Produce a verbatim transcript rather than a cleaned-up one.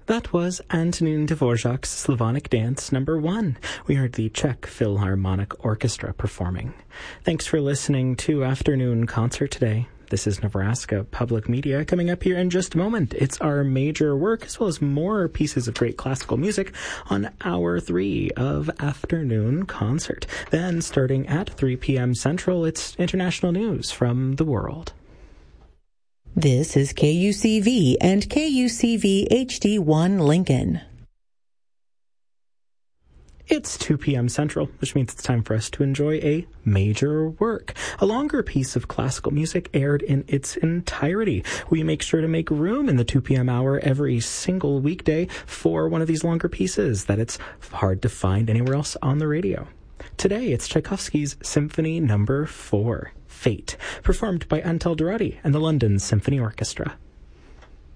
That was Antonin Dvorak's Slavonic Dance number one. We heard the Czech Philharmonic Orchestra performing. Thanks for listening to Afternoon Concert today. This is Nebraska Public Media. Coming up here in just a moment, it's our major work as well as more pieces of great classical music on hour three of Afternoon Concert. Then, starting at three p.m. Central, it's international news from the world. This is K U C V and K U C V H D one Lincoln. It's two p.m. Central, which means it's time for us to enjoy a major work. A longer piece of classical music aired in its entirety. We make sure to make room in the two p.m. hour every single weekday for one of these longer pieces that it's hard to find anywhere else on the radio. Today, it's Tchaikovsky's Symphony number four, Fate, performed by Antal Dorati and the London Symphony Orchestra.